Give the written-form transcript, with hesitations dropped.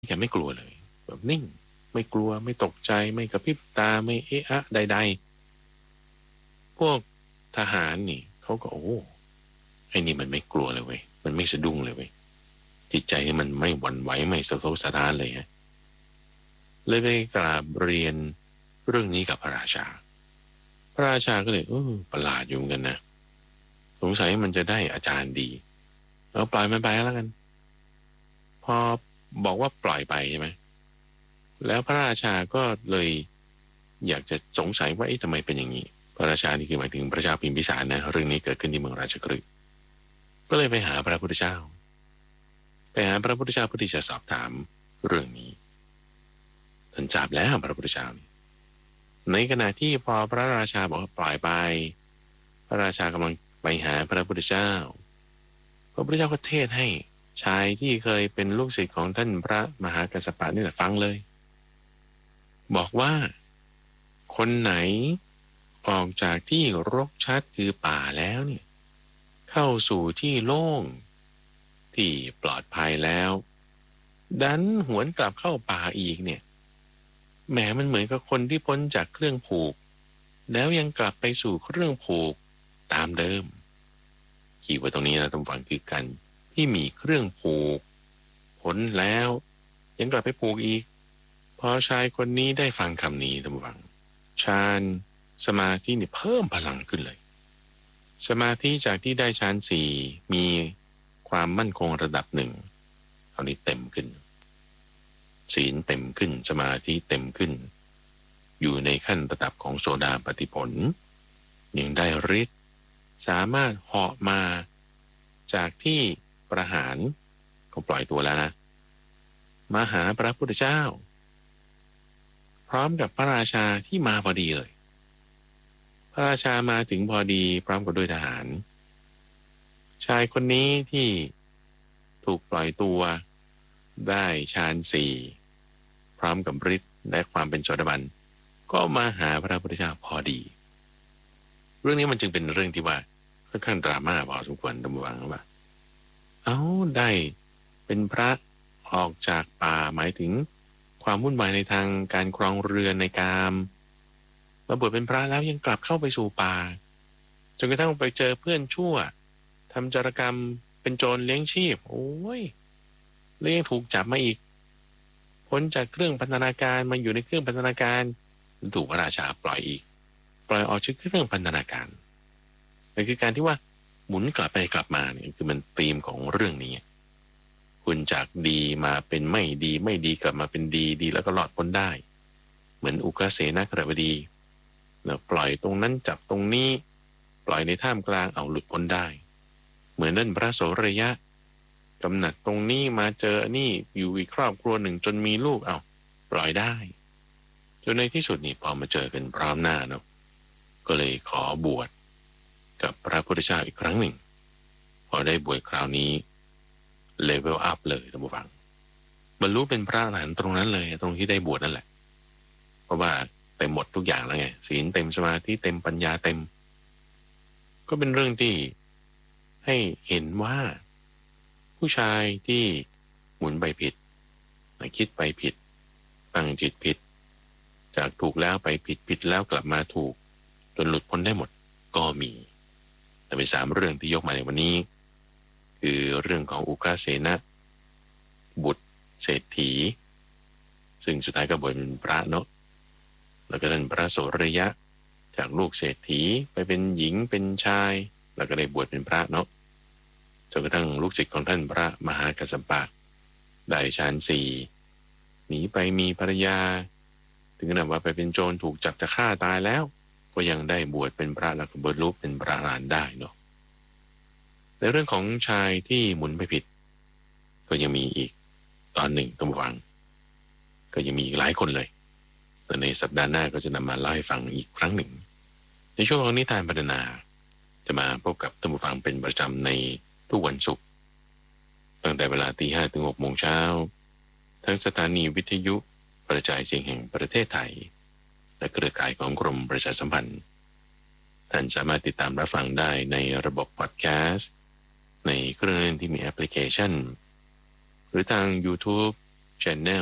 แกไม่กลัวเลยแบบนิ่งไม่กลัวไม่ตกใจไม่กระพริบตาไม่เอะอะใดๆพวกทหารนี่เขาก็โอ้ไอ้นี่มันไม่กลัวเลยเว้ยมันไม่สะดุ้งเลยเว้ยจิตใจนี่มันไม่หวั่นไหวไม่สะทกสะท้านเลยฮะเลยไปกราบเรียนเรื่องนี้กับพระราชาพระราชาก็เลยประหลาดอยู่เหมือนกันนะสงสัยมันจะได้อาจารย์ดีเอาปล่อยมันไปแล้วกันพอบอกว่าปล่อยไปใช่ไหมแล้วพระราชาก็เลยอยากจะสงสัยว่าทำไมเป็นอย่างนี้พระราชานี่คือหมายถึงพระเจ้าพิมพิสารนะเรื่องนี้เกิดขึ้นที่เมืองราชคฤห์ก็เลยไปหาพระพุทธเจ้าเพื่อที่จะสอบถามเรื่องนี้ท่านทราบแล้วพระพุทธเจ้าในขณะที่พอพระราชาบอกว่าปล่อยไปพระราชากำลังไปหาพระพุทธเจ้าพระพุทธเจ้าก็เทศให้ชายที่เคยเป็นลูกศิษย์ของท่านพระมหากัสสปะนี่แหละฟังเลยบอกว่าคนไหนออกจากที่รกชัดคือป่าแล้วเนี่ยเข้าสู่ที่โล่งที่ปลอดภัยแล้วดันหวนกลับเข้าป่าอีกเนี่ยแหมมันเหมือนกับคนที่พ้นจากเครื่องผูกแล้วยังกลับไปสู่เครื่องผูกตามเดิมคีย์ไว้ตรงนี้นะท่านฟังคือกันที่มีเครื่องผูกพ้นแล้วยังกลับไปผูกอีกพอชายคนนี้ได้ฟังคำนี้ท่านฟังฌานสมาธินี่เพิ่มพลังขึ้นเลยสมาธิจากที่ได้ฌานสี่มีความมั่นคงระดับหนึ่งเอานี้เต็มขึ้นศีลเต็มขึ้นสมาธิเต็มขึ้นอยู่ในขั้นระดับของโสดาปัตติผลยังได้ฤทธิ์สามารถเหาะมาจากที่ประหารก็ปล่อยตัวแล้วนะมาหาพระพุทธเจ้าพร้อมกับพระราชาที่มาพอดีเลยพระราชามาถึงพอดีพร้อมกับด้วยทหารชายคนนี้ที่ถูกปล่อยตัวได้ฌานสี่พร้อมกับฤทธิ์และความเป็นโสดาบันก็มาหาพระพุทธเจ้าพอดีเรื่องนี้มันจึงเป็นเรื่องที่ว่าค่อนข้างดราม่าพอสมควรดำวังว่าได้เป็นพระออกจากป่าหมายถึงความวุ่นวายในทางการครองเรือนในกามมาบวชเป็นพระแล้วยังกลับเข้าไปสู่ป่าจนกระทั่งไปเจอเพื่อนชั่วทำจารกรรมเป็นโจรเลี้ยงชีพโอ้ยแล้วยังถูกจับมาอีกพ้นจากเครื่องพันธนาการมาอยู่ในเครื่องพันธนาการถูกพระราชาปล่อยอีกปล่อยออกจากเครื่องพันธนาการนั่นคือการที่ว่าหมุนกลับไปกลับมาเนี่ยคือมันธีมของเรื่องนี้คุณจากดีมาเป็นไม่ดีไม่ดีกลับมาเป็นดีดีแล้วก็หลอดพ้นได้เหมือนอุกเสนกฤบดีแล้วปล่อยตรงนั้นจับตรงนี้ปล่อยในท่ามกลางเอาหลุดพ้นได้เหมือนนั่นพระโสรยะกำหนัดตรงนี้มาเจอนี่อยู่อีกครอบครัวหนึ่งจนมีลูกเอาปล่อยได้จนในที่สุดนี่พอมาเจอกันพร้อมหน้าเนาะก็เลยขอบวชกับพระพุทธเจ้าอีกครั้งหนึ่งพอได้บวชคราวนี้เลเวลอัพเลยท่านผู้ฟังบรรลุเป็นพระอรหันต์ตรงนั้นเลยตรงที่ได้บวชนั่นแหละเพราะว่าเต็มหมดทุกอย่างแล้วไงศีลเต็มสมาธิเต็มปัญญาเต็มก็เป็นเรื่องที่ให้เห็นว่าผู้ชายที่หมุนไปผิดคิดไปผิดตั้งจิตผิดจากถูกแล้วไปผิดผิดแล้วกลับมาถูกจนหลุดพ้นได้หมดก็มีแต่เป็น3เรื่องที่ยกมาในวันนี้คือเรื่องของอุกาเสนะบุตรเศรษฐีซึ่งสุดท้ายก็บวชเป็นพระเนาะแล้วก็ท่านพระโสรยะจากลูกเศรษฐีไปเป็นหญิงเป็นชายแล้วก็ได้บวชเป็นพระเนาะจนกระทั่งลูกศิษย์ของท่านพระมหากัสสปะได้ฌานสี่หนีไปมีภรรยาถึงขนาดว่าไปเป็นโจรถูกจับจะฆ่าตายแล้วก็ยังได้บวชเป็นพระแล้วก็บรรลุเป็นพระอรหันต์ได้เนาะในเรื่องของชายที่หมุนไปผิดก็ยังมีอีกตอนหนึ่งต้องฟังก็ยังมีอีกหลายคนเลยแต่ในสัปดาห์หน้าก็จะนำมาเล่าให้ฟังอีกครั้งหนึ่งในช่วงของนิทานบรรณนาจะมาพบกับท่านผู้ฟังเป็นประจำในทุกวันศุกร์ตั้งแต่เวลา 5:00 ถึง 6:00 น.ทั้งสถานีวิทยุกระจายเสียงแห่งประเทศไทยและเครือข่ายของกรมประชาสัมพันธ์ท่านสามารถติดตามรับฟังได้ในระบบพอดแคสต์ในเครื่องเล่นที่มีแอปพลิเคชันหรือทาง YouTube Channel